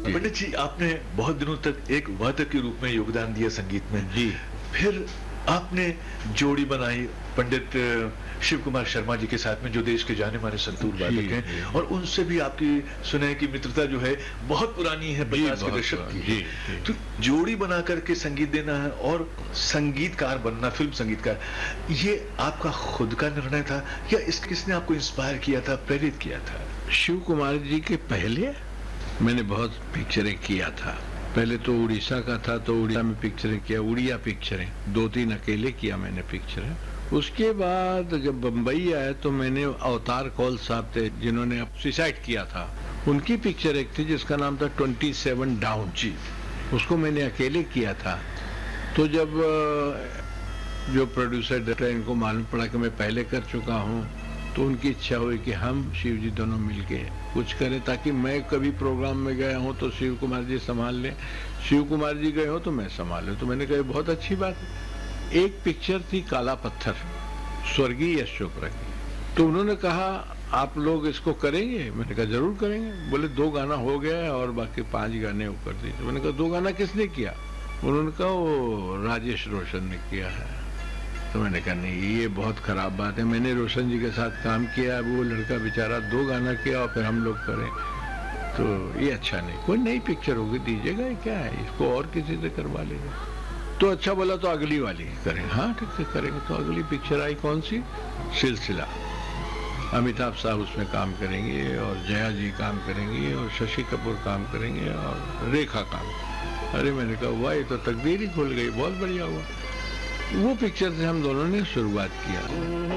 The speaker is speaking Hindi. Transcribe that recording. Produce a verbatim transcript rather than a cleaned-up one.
पंडित जी, आपने बहुत दिनों तक एक वादक के रूप में योगदान दिया संगीत में जी। फिर आपने जोड़ी बनाई पंडित शिव कुमार शर्मा जी के साथ में, जो देश के जाने माने संतूर वादक हैं, और उनसे भी आपकी सुने की मित्रता जो है बहुत पुरानी है, पचास के दशक की है। तो जोड़ी बना करके संगीत देना है और संगीतकार बनना, फिल्म संगीतकार, ये आपका खुद का निर्णय था या इस किसने आपको इंस्पायर किया था, प्रेरित किया था? शिव कुमार जी के पहले मैंने बहुत पिक्चरें किया था। पहले तो उड़ीसा का था, तो उड़ीसा में पिक्चरें किया, उड़िया पिक्चरें दो तीन अकेले किया मैंने पिक्चरें। उसके बाद जब बम्बई आया तो मैंने अवतार कौल साहब थे जिन्होंने सुसाइड किया था, उनकी पिक्चर एक थी जिसका नाम था ट्वेंटी सेवन डाउन जी, उसको मैंने अकेले किया था। तो जब जो प्रोड्यूसर थे इनको मालूम पड़ा कि मैं पहले कर चुका हूँ, तो उनकी इच्छा हुई कि हम शिव जी दोनों मिलके कुछ करें, ताकि मैं कभी प्रोग्राम में गया हूँ तो शिव कुमार जी संभाल लें, शिव कुमार जी गए हो तो मैं संभाल लूँ। तो मैंने कहा बहुत अच्छी बात है। एक पिक्चर थी काला पत्थर, स्वर्गीय यश चोपड़ा की, तो उन्होंने कहा आप लोग इसको करेंगे? मैंने कहा जरूर करेंगे। बोले दो गाना हो गया है और बाकी पांच गाने वो कर दीजिए। मैंने कहा दो गाना किसने किया? उन्होंने कहा वो राजेश रोशन ने किया है। तो मैंने कहा नहीं, ये बहुत खराब बात है, मैंने रोशन जी के साथ काम किया, अब वो लड़का बेचारा दो गाना किया और फिर हम लोग करें, तो ये अच्छा नहीं। कोई नई पिक्चर होगी दीजिएगा, क्या है, इसको और किसी से करवा लेंगे। तो अच्छा बोला तो अगली वाली करें। हाँ ठीक है करेंगे। तो अगली पिक्चर आई कौन सी? सिलसिला। अमिताभ साहब उसमें काम करेंगे और जया जी काम करेंगी और शशि कपूर काम करेंगे और रेखा काम। अरे मैंने कहा वाह, ये तो तकदीर ही खुल गई, बहुत बढ़िया हुआ। वो पिक्चर से हम दोनों ने शुरुआत किया।